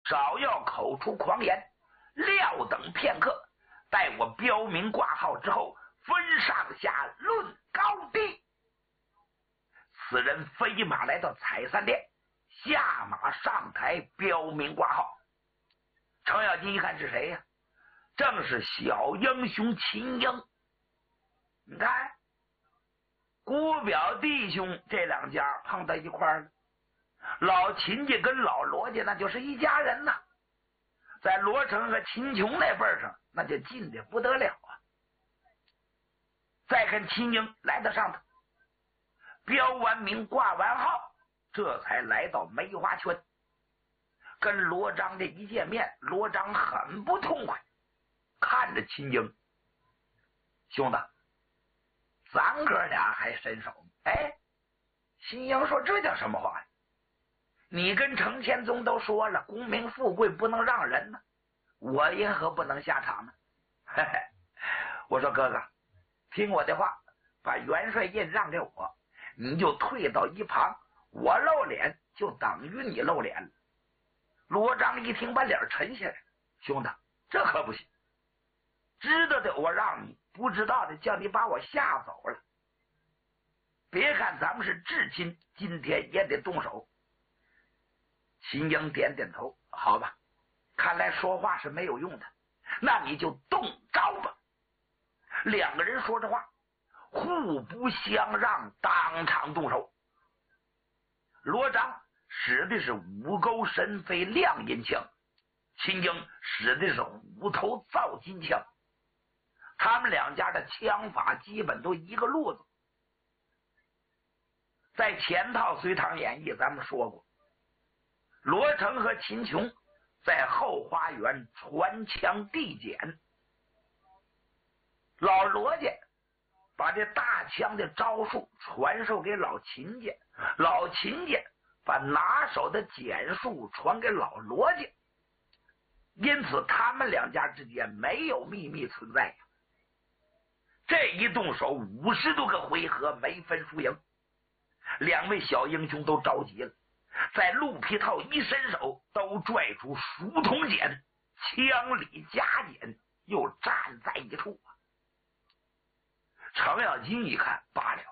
稍要口出狂言，料等片刻，待我标明挂号之后，分上下论高低。此人飞马来到采散殿，下马上台标明挂号。程咬金一看是谁呀？正是小英雄秦英。你看姑表弟兄这两家碰到一块儿了，老秦家跟老罗家那就是一家人呐，在罗成和秦琼那份上那就近的不得了啊。再看秦英来到上头，标完名挂完号，这才来到梅花圈。跟罗章这一见面，罗章很不痛快，看着秦英，兄弟，咱哥俩还伸手。哎，秦英说这叫什么话呀？你跟程千宗都说了，功名富贵不能让人呢，我因何不能下场呢？嘿嘿，我说哥哥，听我的话，把元帅印让给我，你就退到一旁，我露脸就等于你露脸了。罗章一听把脸沉下来，兄弟，这可不行，知道的我让你，不知道的叫你把我吓走了。别看咱们是至亲，今天也得动手。秦英点点头，好吧，看来说话是没有用的，那你就动招吧。两个人说着话，互不相让，当场动手。罗章使的是五钩神飞亮银枪，秦英使的是虎头造金枪，他们两家的枪法基本都一个路子。在前套《隋唐演义》咱们说过，罗成和秦琼在后花园传枪递减，老罗家把这大枪的招数传授给老秦家，老秦家把拿手的剪术传给老罗家，因此他们两家之间没有秘密存在呀。这一动手50多个回合没分输赢，两位小英雄都着急了，在鹿皮套一伸手，都拽出熟铜剪，枪里夹剪，又站在一处啊。程咬金一看罢了，